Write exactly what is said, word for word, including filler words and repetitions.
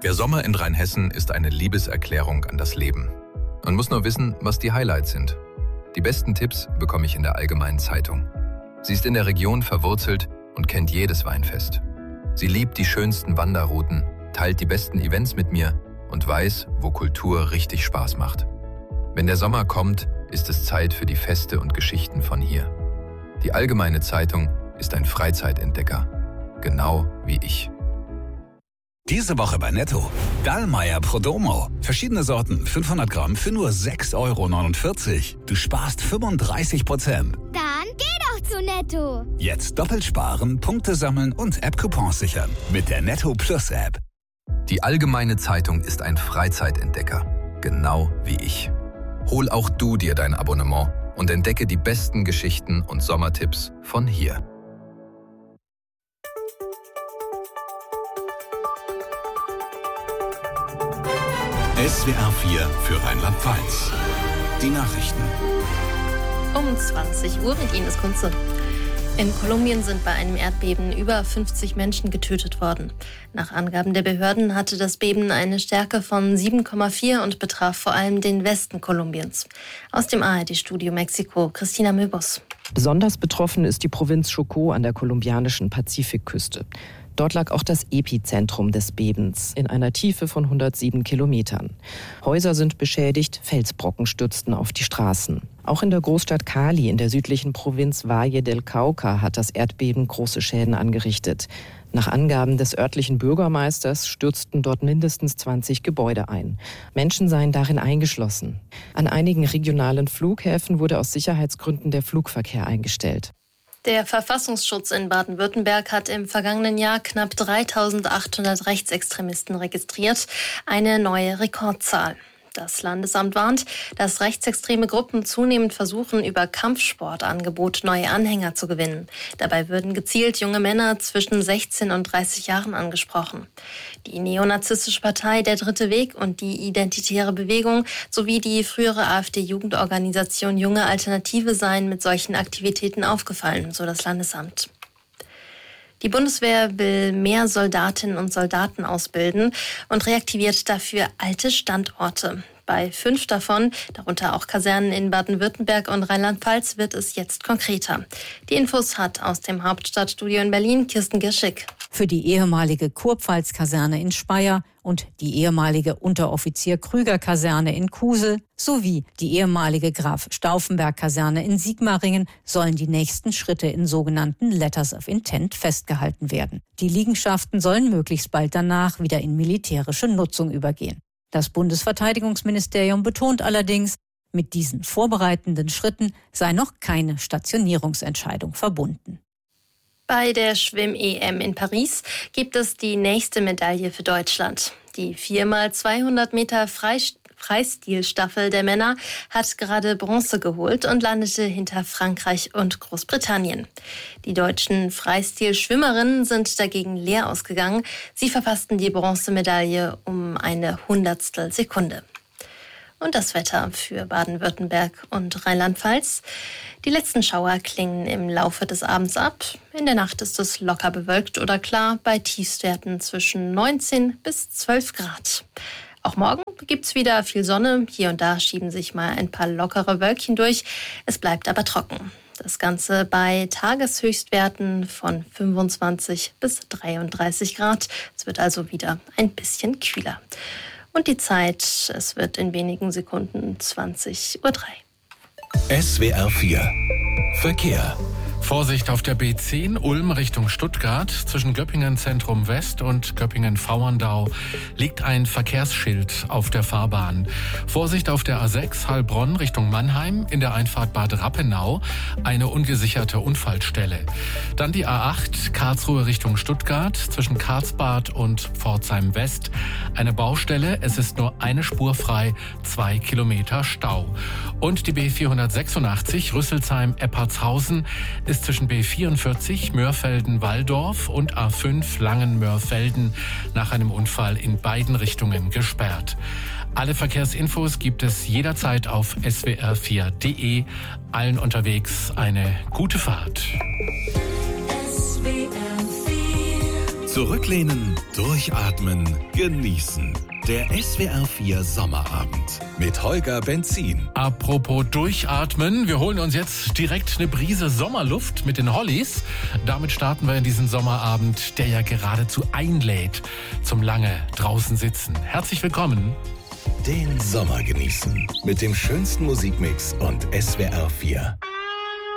Der Sommer in Rheinhessen ist eine Liebeserklärung an das Leben. Man muss nur wissen, was die Highlights sind. Die besten Tipps bekomme ich in der Allgemeinen Zeitung. Sie ist in der Region verwurzelt und kennt jedes Weinfest. Sie liebt die schönsten Wanderrouten, teilt die besten Events mit mir und weiß, wo Kultur richtig Spaß macht. Wenn der Sommer kommt, ist es Zeit für die Feste und Geschichten von hier. Die Allgemeine Zeitung ist ein Freizeitentdecker, genau wie ich. Diese Woche bei Netto. Dallmayr Prodomo. Verschiedene Sorten, fünfhundert Gramm für nur sechs Euro neunundvierzig. Du sparst fünfunddreißig Prozent. Dann geh doch zu Netto. Jetzt doppelt sparen, Punkte sammeln und App-Coupons sichern. Mit der Netto Plus App. Die Allgemeine Zeitung ist ein Freizeitentdecker, genau wie ich. Hol auch du dir dein Abonnement und entdecke die besten Geschichten und Sommertipps von hier. S W R vier für Rheinland-Pfalz. Die Nachrichten. Um zwanzig Uhr mit Ines Kunze. In Kolumbien sind bei einem Erdbeben über fünfzig Menschen getötet worden. Nach Angaben der Behörden hatte das Beben eine Stärke von sieben Komma vier und betraf vor allem den Westen Kolumbiens. Aus dem A R D-Studio Mexiko, Christina Möbus. Besonders betroffen ist die Provinz Chocó an der kolumbianischen Pazifikküste. Dort lag auch das Epizentrum des Bebens in einer Tiefe von hundertsieben Kilometern. Häuser sind beschädigt, Felsbrocken stürzten auf die Straßen. Auch in der Großstadt Cali in der südlichen Provinz Valle del Cauca hat das Erdbeben große Schäden angerichtet. Nach Angaben des örtlichen Bürgermeisters stürzten dort mindestens zwanzig Gebäude ein. Menschen seien darin eingeschlossen. An einigen regionalen Flughäfen wurde aus Sicherheitsgründen der Flugverkehr eingestellt. Der Verfassungsschutz in Baden-Württemberg hat im vergangenen Jahr knapp dreitausendachthundert Rechtsextremisten registriert, eine neue Rekordzahl. Das Landesamt warnt, dass rechtsextreme Gruppen zunehmend versuchen, über Kampfsportangebote neue Anhänger zu gewinnen. Dabei würden gezielt junge Männer zwischen sechzehn und dreißig Jahren angesprochen. Die neonazistische Partei Der Dritte Weg und die Identitäre Bewegung sowie die frühere AfD-Jugendorganisation Junge Alternative seien mit solchen Aktivitäten aufgefallen, so das Landesamt. Die Bundeswehr will mehr Soldatinnen und Soldaten ausbilden und reaktiviert dafür alte Standorte. Bei fünf davon, darunter auch Kasernen in Baden-Württemberg und Rheinland-Pfalz, wird es jetzt konkreter. Die Infos hat aus dem Hauptstadtstudio in Berlin Kirsten Girschick. Für die ehemalige Kurpfalz-Kaserne in Speyer und die ehemalige Unteroffizier-Krüger-Kaserne in Kusel sowie die ehemalige Graf-Stauffenberg-Kaserne in Sigmaringen sollen die nächsten Schritte in sogenannten Letters of Intent festgehalten werden. Die Liegenschaften sollen möglichst bald danach wieder in militärische Nutzung übergehen. Das Bundesverteidigungsministerium betont allerdings, mit diesen vorbereitenden Schritten sei noch keine Stationierungsentscheidung verbunden. Bei der Schwimm-E M in Paris gibt es die nächste Medaille für Deutschland. Die vier mal zweihundert Meter Freist- Freistilstaffel der Männer hat gerade Bronze geholt und landete hinter Frankreich und Großbritannien. Die deutschen Freistilschwimmerinnen sind dagegen leer ausgegangen. Sie verpassten die Bronzemedaille um eine Hundertstel Sekunde. Und das Wetter für Baden-Württemberg und Rheinland-Pfalz. Die letzten Schauer klingen im Laufe des Abends ab. In der Nacht ist es locker bewölkt oder klar bei Tiefstwerten zwischen neunzehn bis zwölf Grad. Auch morgen gibt's wieder viel Sonne. Hier und da schieben sich mal ein paar lockere Wölkchen durch. Es bleibt aber trocken. Das Ganze bei Tageshöchstwerten von fünfundzwanzig bis dreiunddreißig Grad. Es wird also wieder ein bisschen kühler. Und die Zeit, es wird in wenigen Sekunden zwanzig Uhr drei. S W R vier Verkehr. Vorsicht auf der B zehn Ulm Richtung Stuttgart. Zwischen Göppingen Zentrum West und Göppingen Vauerndau liegt ein Verkehrsschild auf der Fahrbahn. Vorsicht auf der A sechs Heilbronn Richtung Mannheim in der Einfahrt Bad Rappenau eine ungesicherte Unfallstelle. Dann die A acht Karlsruhe Richtung Stuttgart zwischen Karlsbad und Pforzheim West eine Baustelle. Es ist nur eine Spur frei, zwei Kilometer Stau. Und die B vierhundertsechsundachtzig Rüsselsheim-Eppartshausen ist zwischen B vierundvierzig Mörfelden-Walldorf und A fünf Langen-Mörfelden nach einem Unfall in beiden Richtungen gesperrt. Alle Verkehrsinfos gibt es jederzeit auf S W R vier Punkt de. Allen unterwegs eine gute Fahrt. S W R vier Zurücklehnen, durchatmen, genießen. Der S W R vier Sommerabend mit Holger Benzin. Apropos durchatmen, wir holen uns jetzt direkt eine Brise Sommerluft mit den Hollies. Damit starten wir in diesen Sommerabend, der ja geradezu einlädt zum lange draußen sitzen. Herzlich willkommen. Den Sommer genießen mit dem schönsten Musikmix und S W R vier.